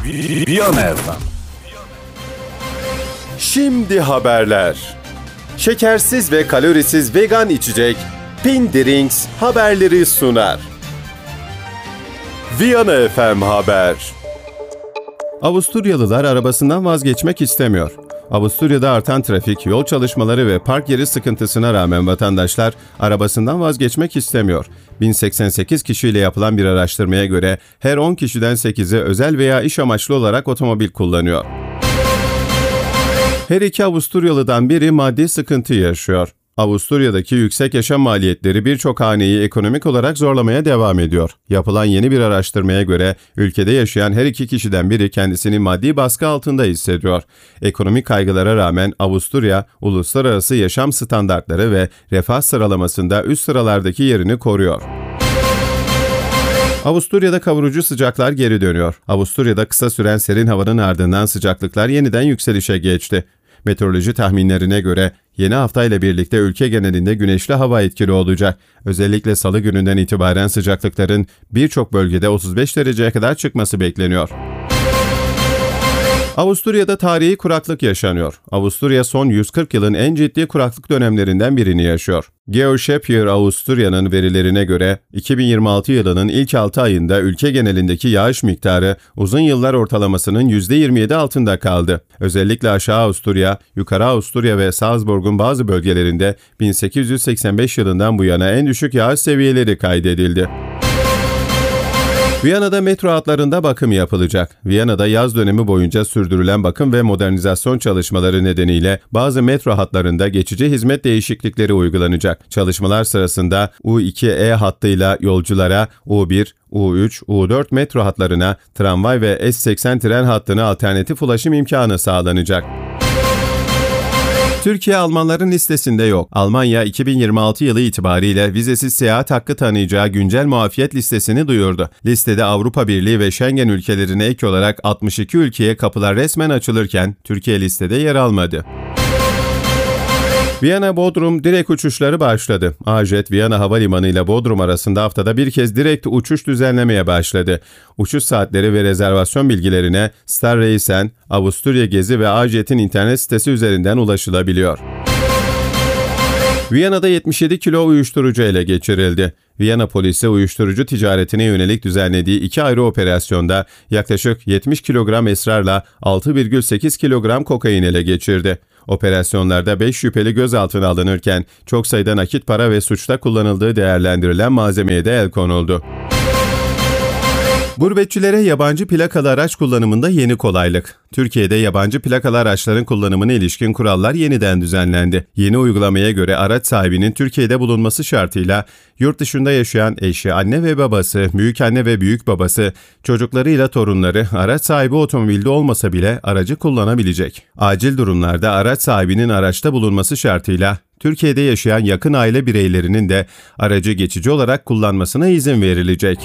Viyana FM. Şimdi haberler. Şekersiz ve kalorisiz vegan içecek Pin Drinks haberleri sunar. Viyana FM Haber. Avusturyalılar arabasından vazgeçmek istemiyor. Avusturya'da artan trafik, yol çalışmaları ve park yeri sıkıntısına rağmen vatandaşlar arabasından vazgeçmek istemiyor. 1088 kişiyle yapılan bir araştırmaya göre her 10 kişiden 8'i özel veya iş amaçlı olarak otomobil kullanıyor. Her iki Avusturyalıdan biri maddi sıkıntı yaşıyor. Avusturya'daki yüksek yaşam maliyetleri birçok haneyi ekonomik olarak zorlamaya devam ediyor. Yapılan yeni bir araştırmaya göre ülkede yaşayan her iki kişiden biri kendisini maddi baskı altında hissediyor. Ekonomik kaygılara rağmen Avusturya, uluslararası yaşam standartları ve refah sıralamasında üst sıralardaki yerini koruyor. Avusturya'da kavurucu sıcaklar geri dönüyor. Avusturya'da kısa süren serin havanın ardından sıcaklıklar yeniden yükselişe geçti. Meteoroloji tahminlerine göre yeni haftayla birlikte ülke genelinde güneşli hava etkili olacak. Özellikle salı gününden itibaren sıcaklıkların birçok bölgede 35 dereceye kadar çıkması bekleniyor. Avusturya'da tarihi kuraklık yaşanıyor. Avusturya son 140 yılın en ciddi kuraklık dönemlerinden birini yaşıyor. GeoShapir Avusturya'nın verilerine göre 2026 yılının ilk 6 ayında ülke genelindeki yağış miktarı uzun yıllar ortalamasının %27 altında kaldı. Özellikle Aşağı Avusturya, Yukarı Avusturya ve Salzburg'un bazı bölgelerinde 1885 yılından bu yana en düşük yağış seviyeleri kaydedildi. Viyana'da metro hatlarında bakım yapılacak. Viyana'da yaz dönemi boyunca sürdürülen bakım ve modernizasyon çalışmaları nedeniyle bazı metro hatlarında geçici hizmet değişiklikleri uygulanacak. Çalışmalar sırasında U2E hattıyla yolculara U1, U3, U4 metro hatlarına, tramvay ve S80 tren hattına alternatif ulaşım imkanı sağlanacak. Türkiye Almanların listesinde yok. Almanya 2026 yılı itibariyle vizesiz seyahat hakkı tanıyacağı güncel muafiyet listesini duyurdu. Listede Avrupa Birliği ve Schengen ülkelerine ek olarak 62 ülkeye kapılar resmen açılırken Türkiye listede yer almadı. Viyana-Bodrum direkt uçuşları başladı. AJet Viyana Havalimanı ile Bodrum arasında haftada bir kez direkt uçuş düzenlemeye başladı. Uçuş saatleri ve rezervasyon bilgilerine Starreisen, Avusturya Gezi ve AJet'in internet sitesi üzerinden ulaşılabiliyor. Viyana'da 77 kilo uyuşturucu ele geçirildi. Viyana polisi uyuşturucu ticaretine yönelik düzenlediği 2 ayrı operasyonda yaklaşık 70 kilogram esrarla 6,8 kilogram kokain ele geçirdi. Operasyonlarda 5 şüpheli gözaltına alınırken çok sayıda nakit para ve suçta kullanıldığı değerlendirilen malzemeye de el konuldu. Gurbetçilere yabancı plakalı araç kullanımında yeni kolaylık. Türkiye'de yabancı plakalı araçların kullanımına ilişkin kurallar yeniden düzenlendi. Yeni uygulamaya göre araç sahibinin Türkiye'de bulunması şartıyla yurt dışında yaşayan eşi, anne ve babası, büyükanne ve büyükbabası, çocuklarıyla torunları araç sahibi otomobilde olmasa bile aracı kullanabilecek. Acil durumlarda araç sahibinin araçta bulunması şartıyla Türkiye'de yaşayan yakın aile bireylerinin de aracı geçici olarak kullanmasına izin verilecek.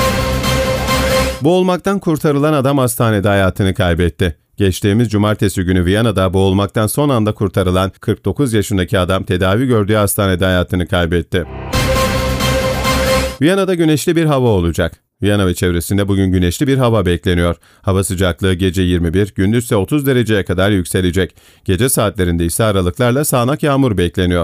Boğulmaktan kurtarılan adam hastanede hayatını kaybetti. Geçtiğimiz cumartesi günü Viyana'da boğulmaktan son anda kurtarılan 49 yaşındaki adam tedavi gördüğü hastanede hayatını kaybetti. Viyana'da güneşli bir hava olacak. Viyana ve çevresinde bugün güneşli bir hava bekleniyor. Hava sıcaklığı gece 21, gündüzse 30 dereceye kadar yükselecek. Gece saatlerinde ise aralıklarla sağanak yağmur bekleniyor.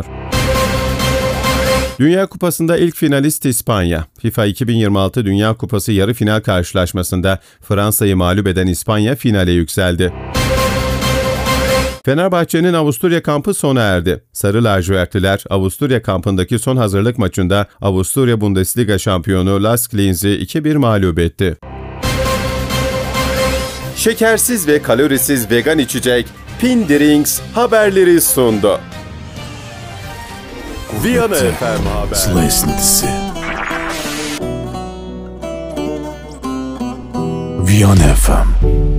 Dünya Kupası'nda ilk finalist İspanya. FIFA 2026 Dünya Kupası yarı final karşılaşmasında Fransa'yı mağlup eden İspanya finale yükseldi. Fenerbahçe'nin Avusturya kampı sona erdi. Sarı lacivertliler Avusturya kampındaki son hazırlık maçında Avusturya Bundesliga şampiyonu Lask Linz'i 2-1 mağlup etti. Şekersiz ve kalorisiz vegan içecek Pin Drinks haberleri sundu. Viyana FM Haber. Sıla esintisi. Viyana FM.